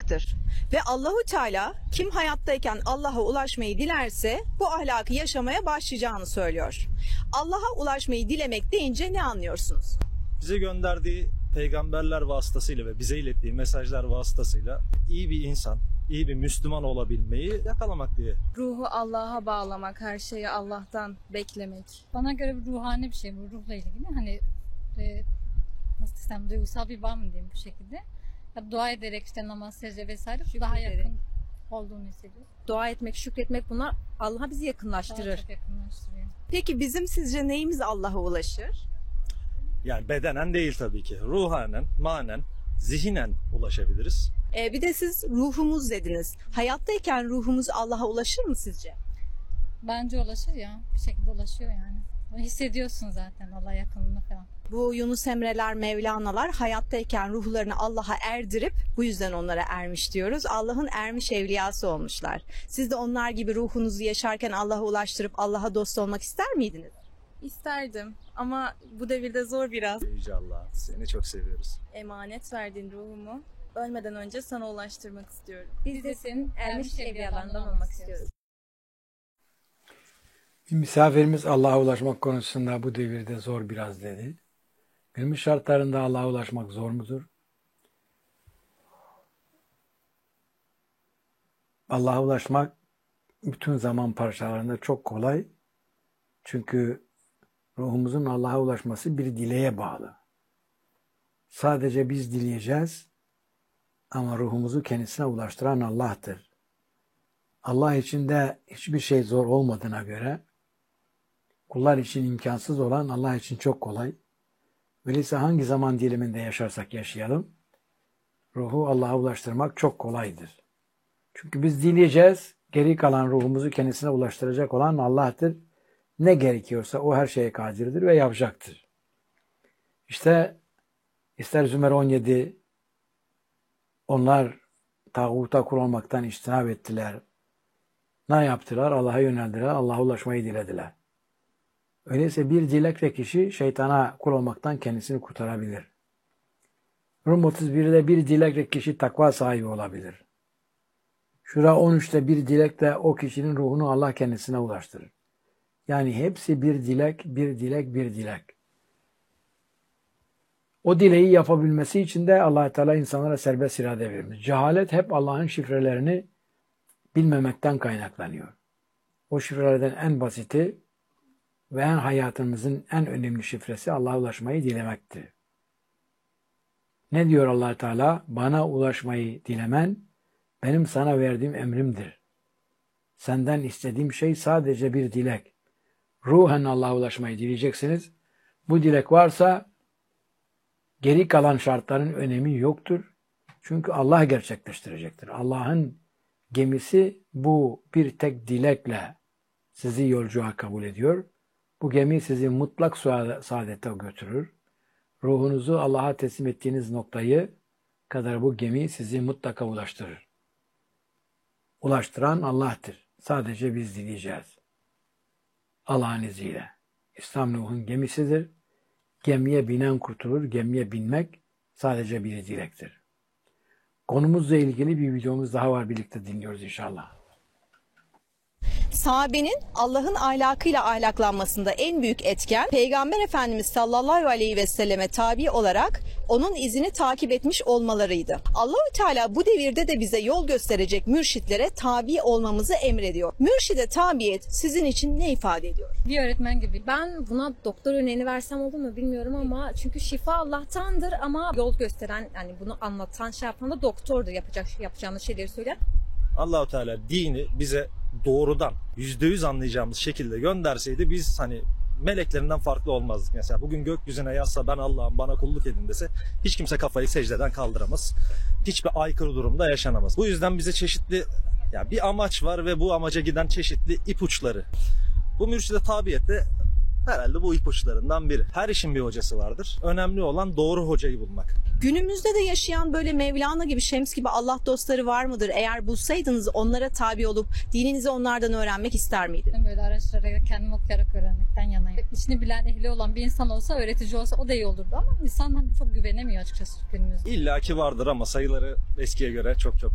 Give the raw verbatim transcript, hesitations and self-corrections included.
ahlaktır. Ve Allahu Teala kim hayattayken Allah'a ulaşmayı dilerse bu ahlakı yaşamaya başlayacağını söylüyor. Allah'a ulaşmayı dilemek deyince ne anlıyorsunuz? Bize gönderdiği peygamberler vasıtasıyla ve bize ilettiği mesajlar vasıtasıyla iyi bir insan, iyi bir Müslüman olabilmeyi yakalamak diye. Ruhu Allah'a bağlamak, her şeyi Allah'tan beklemek. Bana göre bir ruhani bir şey bu, ruhla ilgili. Hani e, nasıl desem, duygusal bir bağ mı diyeyim bu şekilde. Ya, dua ederek işte namaz, secde vesaire daha yakın olduğunu hissediyoruz. Dua etmek, şükretmek, bunlar Allah'a bizi yakınlaştırır. Daha çok yakınlaştırıyor. Peki bizim sizce neyimiz Allah'a ulaşır? Yani bedenen değil tabii ki. Ruhanen, manen, zihinen ulaşabiliriz. Ee, bir de siz ruhumuz dediniz. Hayattayken ruhumuz Allah'a ulaşır mı sizce? Bence ulaşır ya. Bir şekilde ulaşıyor yani. Hissediyorsun zaten Allah yakınlığını falan. Bu Yunus Emre'ler, Mevlana'lar hayattayken ruhlarını Allah'a erdirip bu yüzden onlara ermiş diyoruz. Allah'ın ermiş evliyası olmuşlar. Siz de onlar gibi ruhunuzu yaşarken Allah'a ulaştırıp Allah'a dost olmak ister miydiniz? İsterdim ama bu devirde zor biraz. Yüce Allah, seni çok seviyoruz. Emanet verdiğin ruhumu ölmeden önce sana ulaştırmak istiyorum. Biz de senin ermiş evliyalarından olmak istiyoruz. Bir misafirimiz Allah'a ulaşmak konusunda bu devirde zor biraz dedi. Günümüz şartlarında Allah'a ulaşmak zor mudur? Allah'a ulaşmak bütün zaman parçalarında çok kolay. Çünkü ruhumuzun Allah'a ulaşması bir dileğe bağlı. Sadece biz dileyeceğiz ama ruhumuzu kendisine ulaştıran Allah'tır. Allah için de hiçbir şey zor olmadığına göre kullar için imkansız olan Allah için çok kolay. Öyleyse hangi zaman diliminde yaşarsak yaşayalım, ruhu Allah'a ulaştırmak çok kolaydır. Çünkü biz dileyeceğiz, geri kalan ruhumuzu kendisine ulaştıracak olan Allah'tır. Ne gerekiyorsa o her şeye kadirdir ve yapacaktır. İşte ister Zümer on yedi, onlar tağuta kul olmaktan içtinab ettiler. Ne yaptılar? Allah'a yöneldiler, Allah'a ulaşmayı dilediler. Öyleyse bir dilekle kişi şeytana kul olmaktan kendisini kurtarabilir. Rum otuz birde bir dilekle kişi takva sahibi olabilir. Şura on üçte bir dilekle o kişinin ruhunu Allah kendisine ulaştırır. Yani hepsi bir dilek, bir dilek, bir dilek. O dileği yapabilmesi için de Allah Teala insanlara serbest irade vermiş. Cehalet hep Allah'ın şifrelerini bilmemekten kaynaklanıyor. O şifrelerden en basiti ve en hayatımızın en önemli şifresi Allah'a ulaşmayı dilemektir. Ne diyor Allah Teala? Bana ulaşmayı dilemen benim sana verdiğim emrimdir. Senden istediğim şey sadece bir dilek. Ruhen Allah'a ulaşmayı dileyeceksiniz. Bu dilek varsa geri kalan şartların önemi yoktur. Çünkü Allah gerçekleştirecektir. Allah'ın gemisi bu bir tek dilekle sizi yolculuğa kabul ediyor. Bu gemi sizi mutlak saadete götürür. Ruhunuzu Allah'a teslim ettiğiniz noktayı kadar bu gemi sizi mutlaka ulaştırır. Ulaştıran Allah'tır. Sadece biz dileyeceğiz. Allah'ın izniyle. İslam Nuh'un gemisidir. Gemiye binen kurtulur. Gemiye binmek sadece bir dilektir. Konumuzla ilgili bir videomuz daha var. Birlikte dinliyoruz inşallah. Sahabenin Allah'ın ahlakıyla ahlaklanmasında en büyük etken Peygamber Efendimiz sallallahu aleyhi ve selleme tabi olarak onun izini takip etmiş olmalarıydı. Allahu Teala bu devirde de bize yol gösterecek mürşitlere tabi olmamızı emrediyor. Mürşide tabiyet sizin için ne ifade ediyor? Bir öğretmen gibi. Ben buna doktor örneğini versem olur mu bilmiyorum ama çünkü şifa Allah'tandır ama yol gösteren, yani bunu anlatan, şey yapan da doktordur, yapacak yapacağımız şeyleri söyler. Allah-u Teala dini bize doğrudan yüzde yüz anlayacağımız şekilde gönderseydi biz hani meleklerinden farklı olmazdık. Mesela bugün gökyüzüne yazsa ben Allah'ım bana kulluk edin dese hiç kimse kafayı secdeden kaldıramaz. Hiçbir aykırı durumda yaşanamaz. Bu yüzden bize çeşitli yani bir amaç var ve bu amaca giden çeşitli ipuçları. Bu mürşide tabiyet de herhalde bu ipuçlarından biri. Her işin bir hocası vardır. Önemli olan doğru hocayı bulmak. Günümüzde de yaşayan böyle Mevlana gibi, Şems gibi Allah dostları var mıdır? Eğer bulsaydınız onlara tabi olup dininizi onlardan öğrenmek ister miydiniz? Böyle araçlara kendim okuyarak öğrenmekten yanayım. İşini bilen, ehli olan bir insan olsa, öğretici olsa o da iyi olurdu ama insan hani çok güvenemiyor açıkçası günümüzde. İlla ki vardır ama sayıları eskiye göre çok çok